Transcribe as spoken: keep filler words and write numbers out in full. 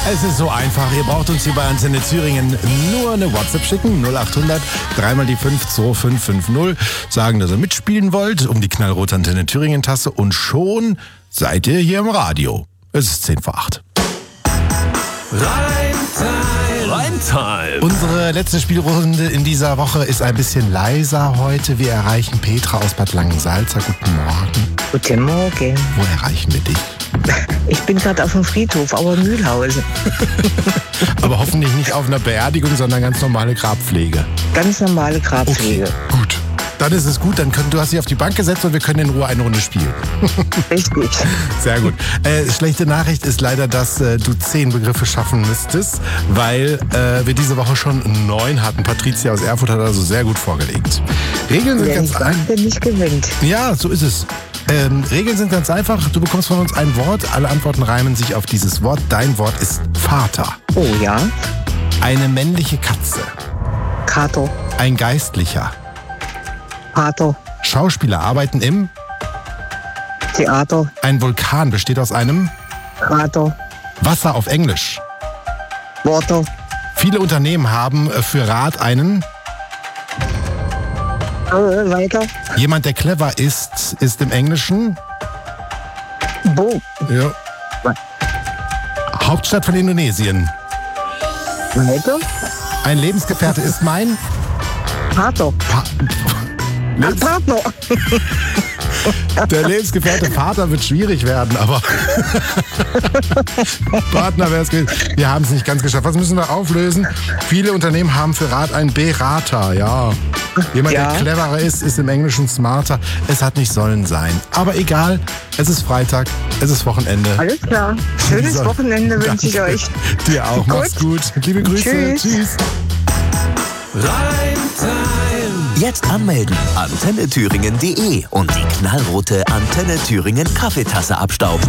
Es ist so einfach. Ihr braucht uns hier bei Antenne Thüringen nur eine WhatsApp schicken. null acht hundert, dreimal die fünf, zwei fünf fünf null. Sagen, dass ihr mitspielen wollt, um die knallrote Antenne Thüringen Tasse. Und schon seid ihr hier im Radio. Es ist zehn vor acht. Reimtime. Reimtime. Unsere letzte Spielrunde in dieser Woche ist ein bisschen leiser heute. Wir erreichen Petra aus Bad Langensalza. Guten Morgen. Guten Morgen. Wo erreichen wir dich? Ich bin gerade auf dem Friedhof, aber in Mühlhausen. Aber hoffentlich nicht auf einer Beerdigung, sondern ganz normale Grabpflege. Ganz normale Grabpflege. Okay, gut. Dann ist es gut, dann können, du hast dich auf die Bank gesetzt und wir können in Ruhe eine Runde spielen. Richtig. Sehr gut. Äh, schlechte Nachricht ist leider, dass äh, du zehn Begriffe schaffen müsstest, weil äh, wir diese Woche schon neun hatten. Patricia aus Erfurt hat also sehr gut vorgelegt. Regeln sind Wer ganz nicht einfach. wagt, der nicht gewinnt. Ja, so ist es. Ähm, Regeln sind ganz einfach. Du bekommst von uns ein Wort. Alle Antworten reimen sich auf dieses Wort. Dein Wort ist Vater. Oh ja. Eine männliche Katze. Kater. Ein Geistlicher. Pater. Schauspieler arbeiten im. Theater. Ein Vulkan besteht aus einem. Krater. Wasser auf Englisch. Water. Viele Unternehmen haben für Rat einen. Äh, weiter. Jemand, der clever ist, ist im Englischen. Bo. Ja. Hauptstadt von Indonesien. Weiter. Ein Lebensgefährte ist mein. Pater. Pa Ach, Partner. Der lebensgefährte Vater wird schwierig werden, aber Partner wäre es gewesen. Wir haben es nicht ganz geschafft. Was müssen wir auflösen? Viele Unternehmen haben für Rat einen Berater, ja. Jemand, Ja. der cleverer ist, ist im Englischen smarter. Es hat nicht sollen sein. Aber egal, es ist Freitag, es ist Wochenende. Alles klar. Schönes So. Wochenende wünsche ich Danke. euch. Dir auch. Mach's gut. Liebe Grüße. Tschüss. Tschüss. Reimtime. Jetzt anmelden. antenne thüringen punkt de und die knallrote Antenne Thüringen Kaffeetasse abstauben.